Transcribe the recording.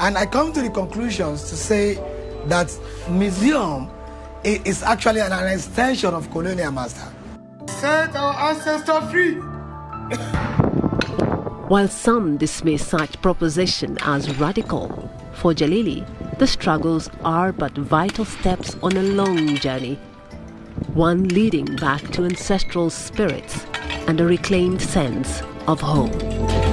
And I come to the conclusions to say that museum is actually an extension of colonial master. Set our ancestors free. While some dismiss such proposition as radical, for Jalili, the struggles are but vital steps on a long journey, one leading back to ancestral spirits and a reclaimed sense of home.